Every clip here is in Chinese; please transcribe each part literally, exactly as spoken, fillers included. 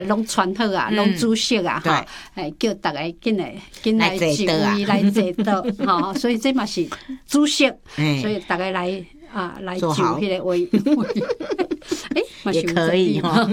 拢传好啊，拢煮熟啊，哈、嗯，哎，叫大家紧来紧来聚位来坐倒，哈，所以这嘛是煮熟，所以大家来啊来就迄个位，哎， 也可以哈。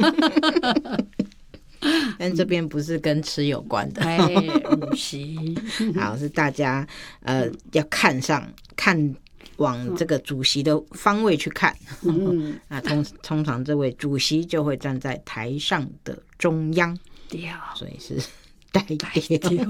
但这边不是跟吃有关的， 哎，不是， 好，是大家呃要看上看。往这个主席的方位去看，嗯，那通通常这位主席就会站在台上的中央，所以是代表。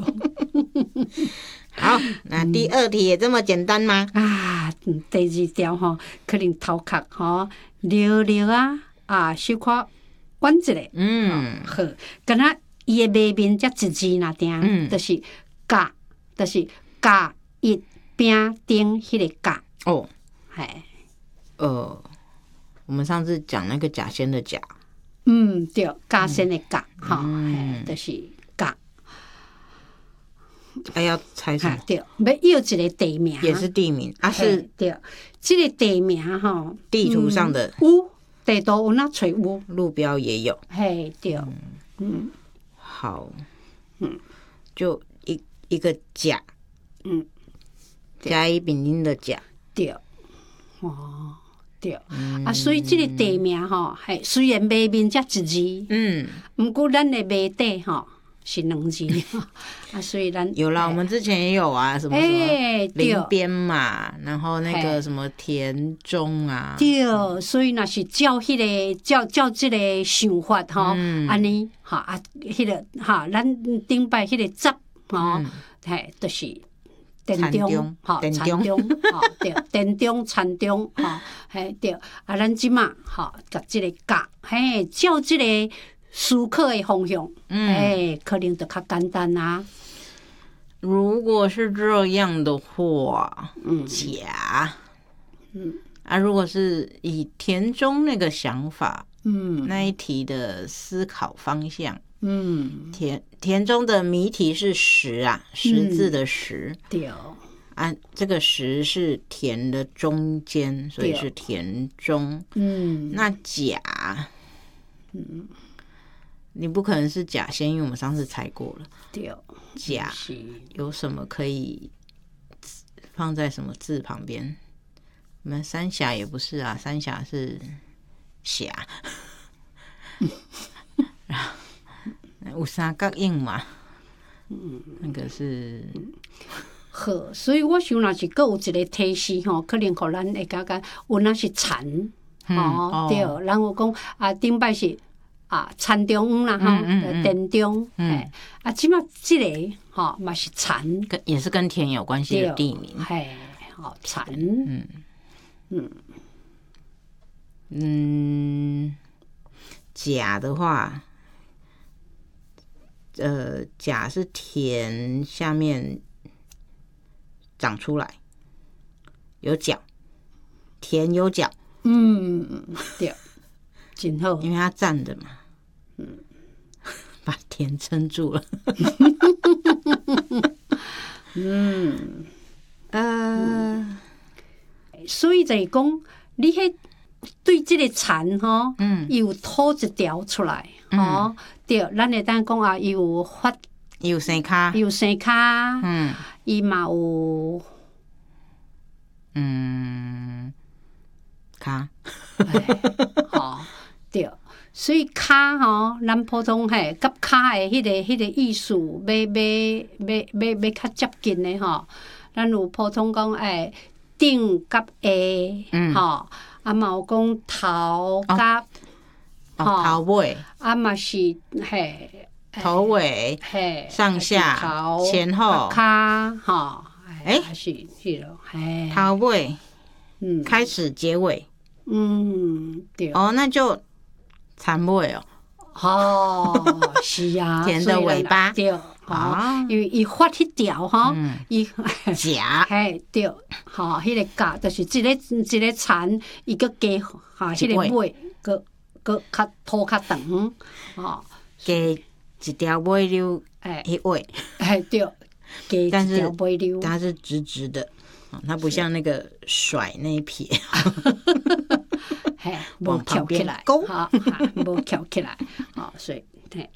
好，那第二题也这么简单吗？ 啊，第二条吼，可能头壳吼溜溜啊啊，小可弯一个，嗯，好，敢若伊的眉面才一字那定，嗯，就是甲，就是甲一边顶迄个甲。 哦，哎，呃，我们上次讲那个甲仙的甲， 嗯，对，甲仙的甲，哈、嗯，就是甲。 哎，要猜什么？ 对，要要一个地名， 也是地名啊，是对，这个地名哈， 地图上的有，地图有那找有， 路标也有， 嘿，对，嗯， 嗯好，嗯，就一一个甲，嗯，甲乙丙丁的甲。 对，哦，对，嗯、啊，所以这个地名吼，系虽然眉面才一字，嗯，不过咱的眉底吼是两字，啊，所以咱有啦，我们之前也有啊，什么什么林边嘛，然后那个什么田中啊， 对，所以那是照迄、那个照照这个想法吼，安尼哈啊，迄、那个哈，咱顶摆迄个集吼，嘿，就是。田中，吼，田中，吼，对，田中、田中，吼，嘿，对，啊，咱即马，吼，甲即个甲，嘿，照即个思考的方向，嗯，哎，可能就较简单啊。 如果是这样的话，嗯，甲，嗯，啊，如果是以田中那个想法，嗯，那一题的思考方向。嗯，田田中的谜题是十啊，十字的十， 嗯、对啊，这个十是田的中间，所以是田中。嗯，那甲，嗯，你不可能是甲仙，因为我们上次猜过了。 对， 甲有什么可以放在什么字旁边？我们三峡也不是啊，三峡是峡。有三角印嘛？嗯，那个是好，所以我想若是各有一个提示吼，可能互咱会感觉有那是田，吼、嗯哦、对，然后讲啊，顶摆是啊田中啦吼，田中，哎、嗯，啊，即马即个吼嘛是田， 跟也是跟田有关系的地名， 嘿，好田，嗯嗯嗯，甲的话。呃，甲是田下面长出来，有角，田有角， 嗯，对，真好， 因为它站的嘛，嗯，把田撑住了， 嗯，呃，所以就是讲，你迄对这个田吼，嗯，有吐一条出来，吼、嗯。对，咱会当讲啊，伊有发， 伊有生骹， 伊有生骹，嗯，伊嘛有， 嗯，骹， 吼，对，所以骹吼，咱普通嘿，甲骹的迄个迄个意思，要要要要要较接近的吼，咱有普通讲诶，顶甲下，嗯，吼，啊嘛有讲头甲。 哦，头尾啊嘛是嘿， 头尾嘿，上下前后骹吼，哎，是是咯，嘿， 头尾，嗯，开始结尾， 嗯，对， 哦，那就田尾哦， 哦，是啊， 田的尾巴， 对，哦，因为伊发迄条吼，伊甲， 嘿，对，吼，迄个甲就是一个一个田，伊个加哈，迄个尾个。个较拖较长，哦， 加一条尾溜，哎，一尾， 哎对，加一条尾溜， 它是直直的，它不像那个甩那一撇， 嘿，无翘起来，哈，无翘起来，哦，所以嘿，